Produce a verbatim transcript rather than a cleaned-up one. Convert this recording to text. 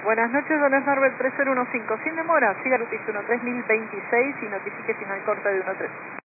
Buenas noches, don Norbert tres cero uno cinco. Sin demora, siga ruta uno tres mil veintiséis y notifique final corte de uno tres.